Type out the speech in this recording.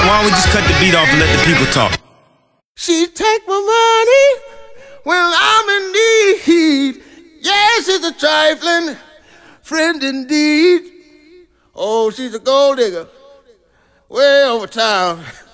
why don't we just cut the beat off and let the people talk? She take my money when I'm in need. Yes, she's a trifling friend indeed. Oh, she's a gold digger way over town.